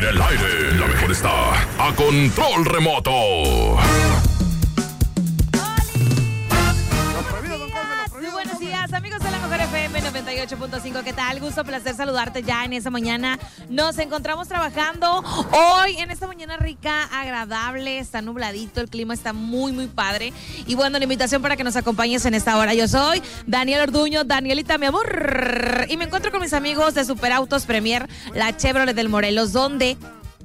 el aire, la mejor está a control remoto. Muy buenos días, amigos de la Mejor FM 98.5. ¿Qué tal? Gusto, placer saludarte ya en esta mañana. Nos encontramos trabajando hoy en esta mañana rica, agradable, está nubladito, el clima está muy, muy padre. Y bueno, la invitación para que nos acompañes en esta hora. Yo soy Daniel Orduño, Danielita, mi amor. Y me encuentro con mis amigos de Superautos Premier, la Chevrolet del Morelos, donde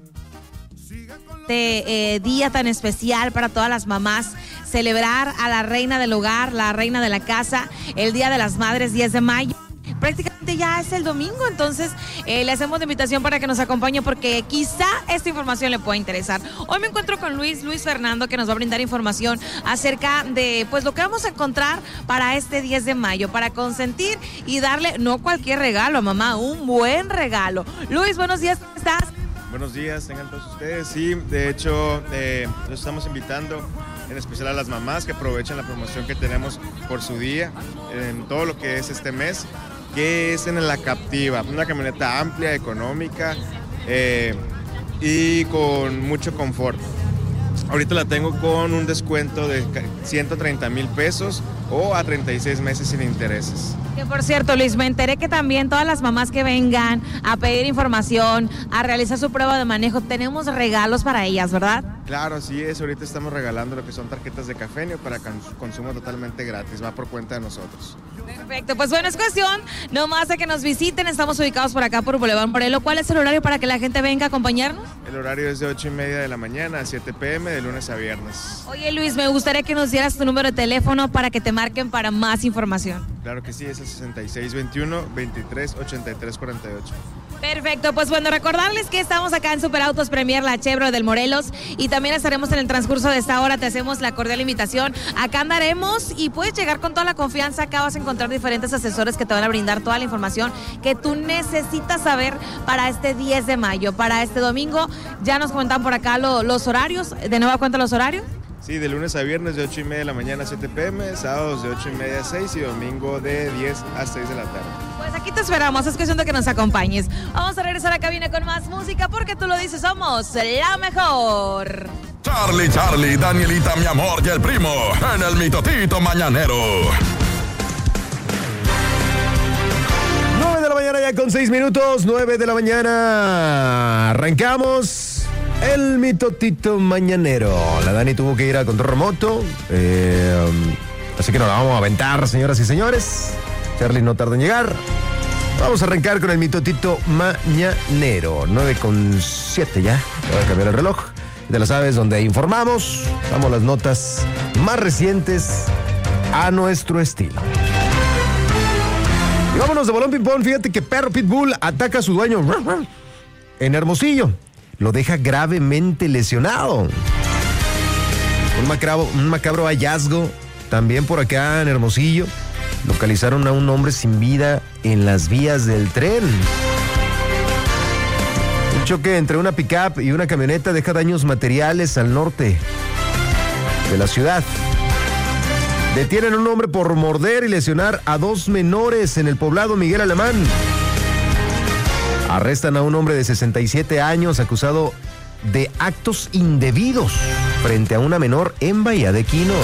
día tan especial para todas las mamás, celebrar a la reina del hogar, la reina de la casa, el Día de las Madres, 10 de mayo. Prácticamente ya es el domingo, entonces le hacemos la invitación para que nos acompañe porque quizá esta información le pueda interesar. Hoy me encuentro con Luis Fernando, que nos va a brindar información acerca de pues lo que vamos a encontrar para este 10 de mayo, para consentir y darle no cualquier regalo a mamá, un buen regalo. Luis, buenos días, ¿cómo estás? Buenos días, tengan todos ustedes. Sí, de hecho, los estamos invitando en especial a las mamás que aprovechen la promoción que tenemos por su día, en todo lo que es este mes, que es en la Captiva, una camioneta amplia, económica y con mucho confort. Ahorita la tengo con un descuento de 130,000 pesos o a 36 meses sin intereses. Que por cierto, Luis, me enteré que también todas las mamás que vengan a pedir información, a realizar su prueba de manejo, tenemos regalos para ellas, ¿verdad? Claro, así es. Ahorita estamos regalando lo que son tarjetas de Cafenio para consumo totalmente gratis. Va por cuenta de nosotros. Perfecto, pues bueno, es cuestión nomás de que nos visiten. Estamos ubicados por acá por Boulevard Morelos. ¿Cuál es el horario para que la gente venga a acompañarnos? El horario es de 8:30 de la mañana a 7 p.m. de lunes a viernes. Oye, Luis, me gustaría que nos dieras tu número de teléfono para que te marquen para más información. Claro que sí, es el 6621-238348. Perfecto, pues bueno, recordarles que estamos acá en Superautos Premier, la Chevrolet del Morelos, y también estaremos en el transcurso de esta hora, te hacemos la cordial invitación. Acá andaremos y puedes llegar con toda la confianza. Acá vas a encontrar diferentes asesores que te van a brindar toda la información que tú necesitas saber para este 10 de mayo, para este domingo. Ya nos comentan por acá los horarios. ¿De nuevo cuenta los horarios? Sí, de lunes a viernes de 8:30 de la mañana a 7 p.m, sábados de 8:30 a 6 y domingo de 10 a 6 de la tarde. Pues aquí te esperamos, es cuestión de que nos acompañes. Vamos a regresar a cabina con más música porque tú lo dices, somos la mejor. Charlie, Danielita, mi amor, y el primo en el mitotito mañanero. 9 de la mañana ya con 6 minutos, 9 de la mañana. Arrancamos el mitotito mañanero. La Dani tuvo que ir a control remoto, así que nos la vamos a aventar, señoras y señores. Charlie no tarda en llegar. Vamos a arrancar con el mitotito mañanero. 9:07 ya. Voy a cambiar el reloj. Te lo sabes, donde informamos, damos las notas más recientes a nuestro estilo. Y vámonos de bolón ping-pong. Fíjate que perro pitbull ataca a su dueño en Hermosillo. Lo deja gravemente lesionado. Un macabro hallazgo también por acá en Hermosillo. Localizaron a un hombre sin vida en las vías del tren. Un choque entre una pick-up y una camioneta deja daños materiales al norte de la ciudad. Detienen a un hombre por morder y lesionar a 2 menores en el poblado Miguel Alemán. Arrestan a un hombre de 67 años acusado de actos indebidos frente a una menor en Bahía de Quino.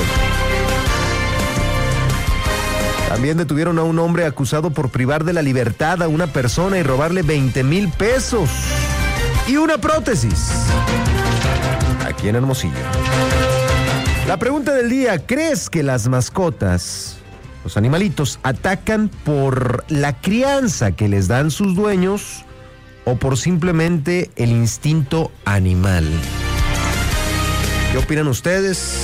También detuvieron a un hombre acusado por privar de la libertad a una persona y robarle 20,000 pesos y una prótesis aquí en Hermosillo. La pregunta del día: ¿crees que las mascotas, los animalitos, atacan por la crianza que les dan sus dueños o por simplemente el instinto animal? ¿Qué opinan ustedes?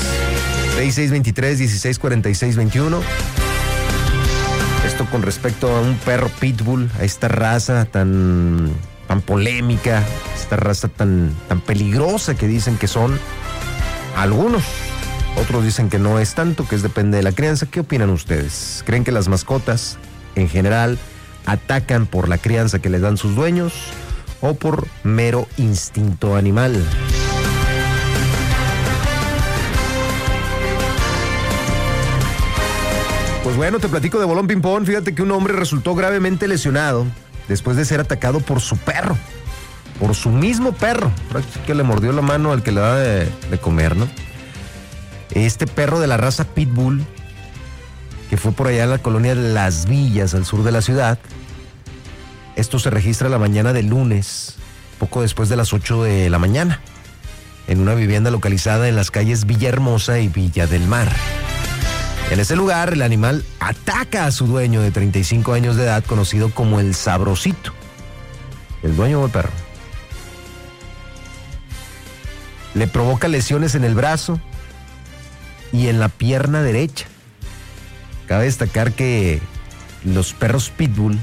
6623-164621. Esto con respecto a un perro pitbull, a esta raza tan polémica, esta raza tan peligrosa que dicen que son algunos. Otros dicen que no es tanto, que depende de la crianza. ¿Qué opinan ustedes? ¿Creen que las mascotas en general atacan por la crianza que les dan sus dueños o por mero instinto animal? Pues bueno, te platico de bolón ping-pong. Fíjate que un hombre resultó gravemente lesionado después de ser atacado por su perro. por su mismo perro, que le mordió la mano al que le da de comer, ¿no? Este perro de la raza Pitbull, que fue por allá en la colonia de Las Villas, al sur de la ciudad. Esto se registra la mañana del lunes, poco después de las 8 de la mañana, en una vivienda localizada en las calles Villahermosa y Villa del Mar. En ese lugar, el animal ataca a su dueño de 35 años de edad, conocido como el Sabrosito, el dueño del perro. Le provoca lesiones en el brazo y en la pierna derecha. Cabe destacar que los perros Pitbull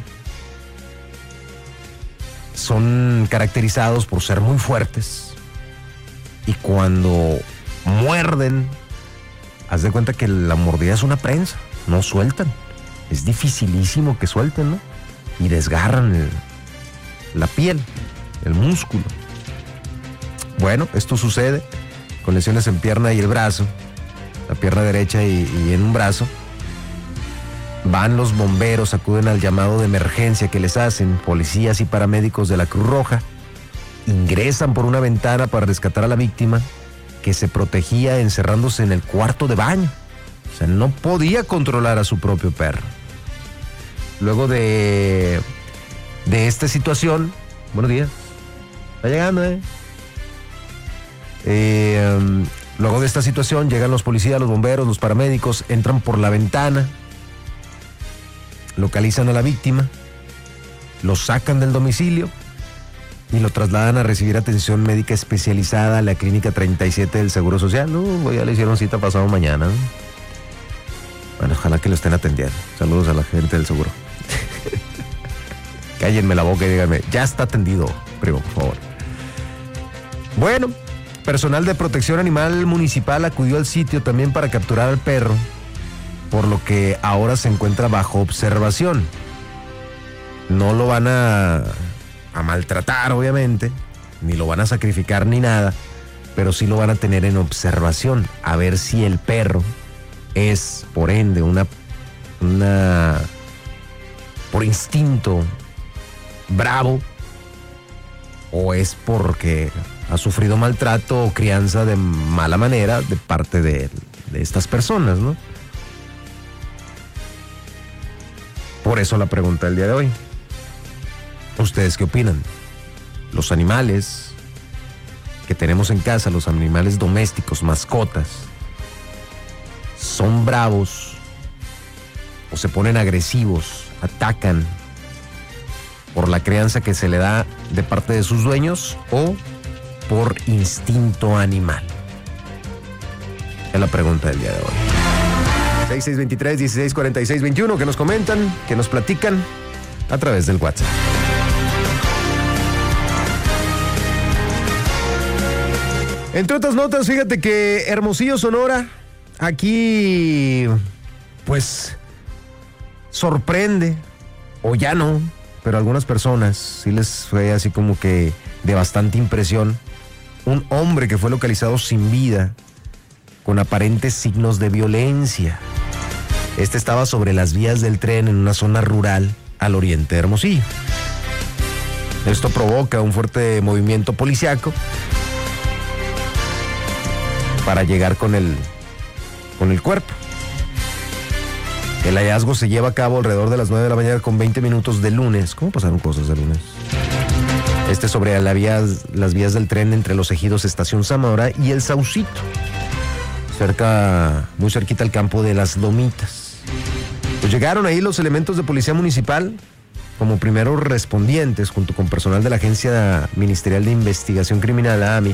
son caracterizados por ser muy fuertes y cuando muerden, haz de cuenta que la mordida es una prensa, no sueltan. Es dificilísimo que suelten, ¿no? Y desgarran la piel, el músculo. Bueno, esto sucede con lesiones en pierna y el brazo, la pierna derecha y en un brazo. Van los bomberos, acuden al llamado de emergencia que les hacen, policías y paramédicos de la Cruz Roja, ingresan por una ventana para rescatar a la víctima, que se protegía encerrándose en el cuarto de baño. O sea, no podía controlar a su propio perro. Luego de esta situación, buenos días, está llegando, luego de esta situación llegan los policías, los bomberos, los paramédicos, entran por la ventana, localizan a la víctima, lo sacan del domicilio y lo trasladan a recibir atención médica especializada a la Clínica 37 del Seguro Social. Ya le hicieron cita pasado mañana. Bueno, ojalá que lo estén atendiendo. Saludos a la gente del seguro. Cállenme la boca y díganme, ya está atendido, primo, por favor. Bueno, personal de protección animal municipal acudió al sitio también para capturar al perro, por lo que ahora se encuentra bajo observación. No lo van a maltratar, obviamente, ni lo van a sacrificar ni nada, pero sí lo van a tener en observación, a ver si el perro es, por ende, por instinto bravo, o es porque ha sufrido maltrato o crianza de mala manera de parte de estas personas, ¿no? Por eso la pregunta del día de hoy. ¿Ustedes qué opinan? Los animales que tenemos en casa, los animales domésticos, mascotas, ¿son bravos o se ponen agresivos, atacan por la crianza que se le da de parte de sus dueños o por instinto animal? Es la pregunta del día de hoy. 6623-1646-21, que nos comentan, que nos platican a través del WhatsApp. Entre otras notas, fíjate que Hermosillo, Sonora, aquí, pues, sorprende, o ya no, pero a algunas personas sí les fue así como que de bastante impresión. Un hombre que fue localizado sin vida, con aparentes signos de violencia. Este estaba sobre las vías del tren en una zona rural al oriente de Hermosillo. Esto provoca un fuerte movimiento policiaco para llegar con el cuerpo. El hallazgo se lleva a cabo alrededor de las 9 de la mañana con 20 minutos de lunes. ¿Cómo pasaron cosas de lunes? Sobre las vías del tren entre los ejidos Estación Zamora y El Saucito, muy cerquita al campo de Las Lomitas. Pues llegaron ahí los elementos de policía municipal como primeros respondientes junto con personal de la Agencia Ministerial de Investigación Criminal, AMIC.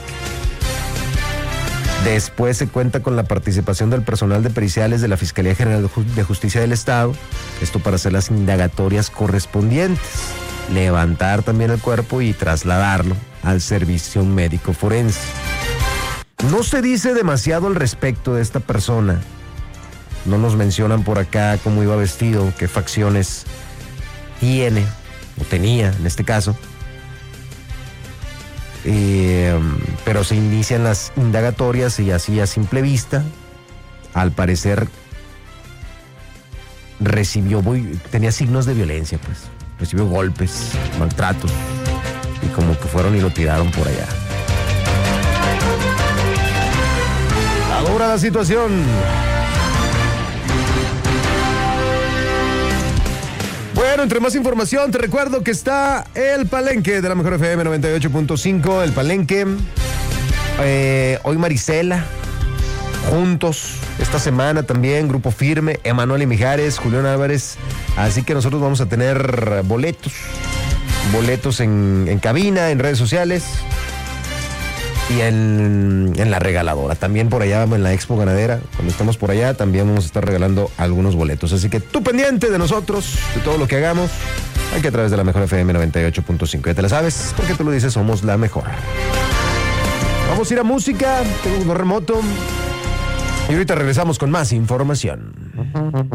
Después se cuenta con la participación del personal de periciales de la Fiscalía General de Justicia del Estado, esto para hacer las indagatorias correspondientes, levantar también el cuerpo y trasladarlo al servicio médico forense. No se dice demasiado al respecto de esta persona. No nos mencionan por acá cómo iba vestido, qué facciones tiene, o tenía en este caso. Pero se inician las indagatorias y así a simple vista, al parecer tenía signos de violencia, pues. Recibió golpes, maltratos. y como que fueron y lo tiraron por allá. Está dura la situación. Bueno, entre más información, te recuerdo que está el Palenque de la Mejor FM 98.5, el Palenque. Hoy Marisela, juntos, esta semana también, Grupo Firme, Emanuel y Mijares, Julián Álvarez. Así que nosotros vamos a tener boletos en cabina, en redes sociales y en la regaladora. También por allá en la Expo Ganadera, cuando estamos por allá, también vamos a estar regalando algunos boletos. Así que tú pendiente de nosotros, de todo lo que hagamos, aquí a través de la Mejor FM 98.5. Ya te la sabes, porque tú lo dices, somos la mejor. Vamos a ir a música, tengo un remoto y ahorita regresamos con más información.